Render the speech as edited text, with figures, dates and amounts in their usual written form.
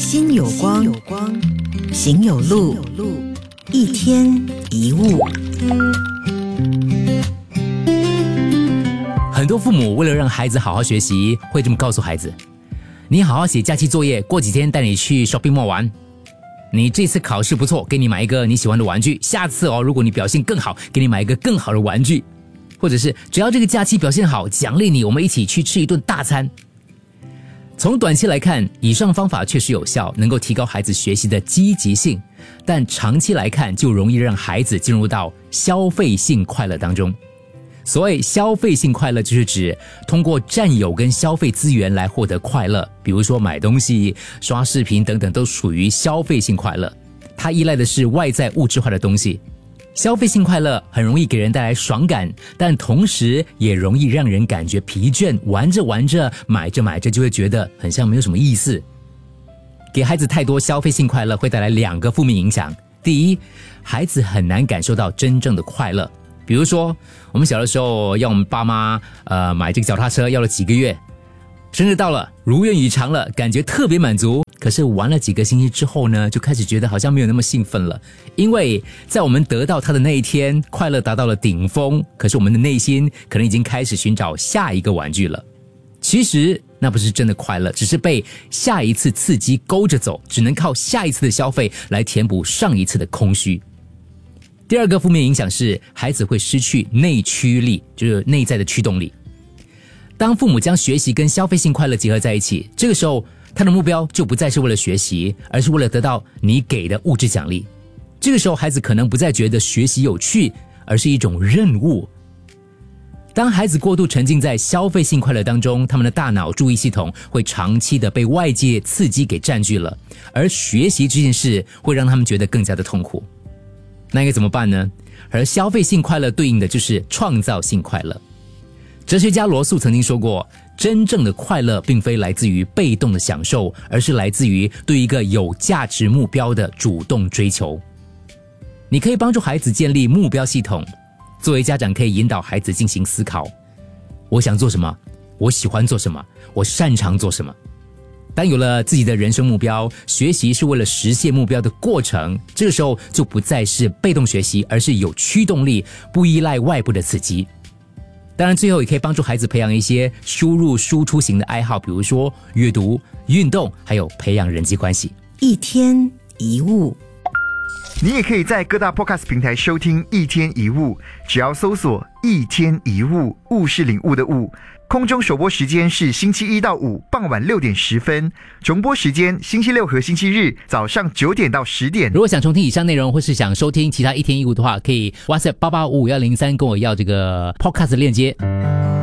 心有光，行有路，一天一物。 很多父母为了让孩子好好学习，会这么告诉孩子：你好好写假期作业，过几天带你去 shopping mall 玩。你这次考试不错，给你买一个你喜欢的玩具，下次如果你表现更好，给你买一个更好的玩具。或者是只要这个假期表现好，奖励你，我们一起去吃一顿大餐。从短期来看，以上方法确实有效，能够提高孩子学习的积极性，但长期来看就容易让孩子进入到消费性快乐当中。所谓消费性快乐，就是指通过占有跟消费资源来获得快乐，比如说买东西、刷视频等等，都属于消费性快乐。它依赖的是外在物质化的东西。消费性快乐很容易给人带来爽感，但同时也容易让人感觉疲倦，玩着玩着，买着买着就会觉得很像没有什么意思。给孩子太多消费性快乐会带来2个负面影响。第一，孩子很难感受到真正的快乐。比如说我们小的时候要我们爸妈买这个脚踏车，要了几个月，生日到了，如愿以偿了，感觉特别满足。可是玩了几个星期之后呢，就开始觉得好像没有那么兴奋了，因为在我们得到它的那一天，快乐达到了顶峰，可是我们的内心可能已经开始寻找下一个玩具了。其实那不是真的快乐，只是被下一次刺激勾着走，只能靠下一次的消费来填补上一次的空虚。第2个负面影响是孩子会失去内驱力，就是内在的驱动力。当父母将学习跟消费性快乐结合在一起，这个时候他的目标就不再是为了学习，而是为了得到你给的物质奖励。这个时候孩子可能不再觉得学习有趣，而是一种任务。当孩子过度沉浸在消费性快乐当中，他们的大脑注意系统会长期的被外界刺激给占据了，而学习这件事会让他们觉得更加的痛苦。那应该怎么办呢？而消费性快乐对应的就是创造性快乐。哲学家罗素曾经说过，真正的快乐并非来自于被动的享受，而是来自于对一个有价值目标的主动追求。你可以帮助孩子建立目标系统，作为家长可以引导孩子进行思考，我想做什么，我喜欢做什么，我擅长做什么。当有了自己的人生目标，学习是为了实现目标的过程，这个时候就不再是被动学习，而是有驱动力，不依赖外部的刺激。当然最后也可以帮助孩子培养一些输入输出型的爱好，比如说阅读、运动，还有培养人际关系。 一天一物。 你也可以在各大 podcast 平台收听一天一物，只要搜索一天一物，物是领悟的物。空中首播时间是星期1到5傍晚6点10分，重播时间星期6和星期日早上9点到10点。 如果想重听以上内容，或是想收听其他一天一物的话，可以 WhatsApp 88550103跟我要这个 podcast 链接。